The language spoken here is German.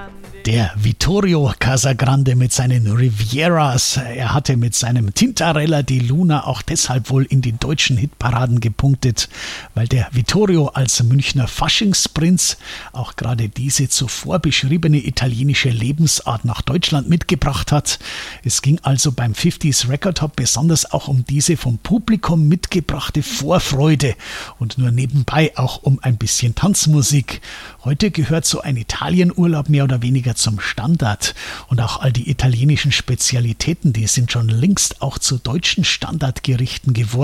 Der Vittorio Casagrande mit seinen Rivieras. Er hatte mit seinem Tintarella di Luna auch deshalb wohl in den deutschen Hitparaden gepunktet, weil der Vittorio als Münchner Faschingsprinz auch gerade diese zuvor beschriebene italienische Lebensart nach Deutschland mitgebracht hat. Es ging also beim 50s Record Hop besonders auch um diese vom Publikum mitgebrachte Vorfreude und nur nebenbei auch um ein bisschen Tanzmusik. Heute gehört so ein Italienurlaub mehr oder weniger zum Standard. Und auch all die italienischen Spezialitäten, die sind schon längst auch zu deutschen Standardgerichten geworden.